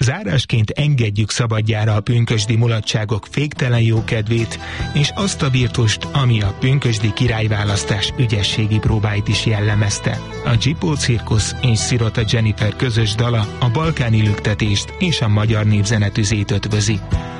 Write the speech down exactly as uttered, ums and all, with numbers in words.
Zárásként engedjük szabadjára a pünkösdi mulatságok féktelen jókedvét, és azt a virtust, ami a pünkösdi királyválasztás ügyességi próbáit is jellemezte. A Dzsipó Cirkusz és Szirota Jennifer közös dala a balkáni lüktetést és a magyar népzenetüzét ötvözi.